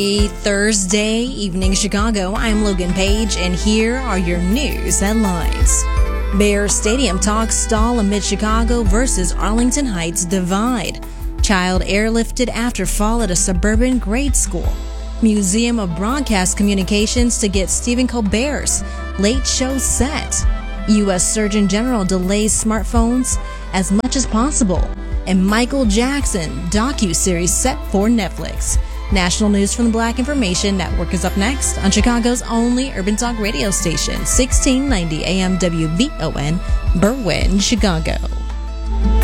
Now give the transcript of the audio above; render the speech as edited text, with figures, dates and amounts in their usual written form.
Thursday evening Chicago, I'm Logan Page, and here are your news headlines. Bears Stadium talks stall amid Chicago versus Arlington Heights divide. Child airlifted after fall at a suburban grade school. Museum of Broadcast Communications to get Stephen Colbert's Late Show set. U.S. Surgeon General delays smartphones as much as possible. And Michael Jackson docu-series set for Netflix. National news from the Black Information Network is up next on Chicago's only urban talk radio station, 1690 AM WVON, Berwyn, Chicago.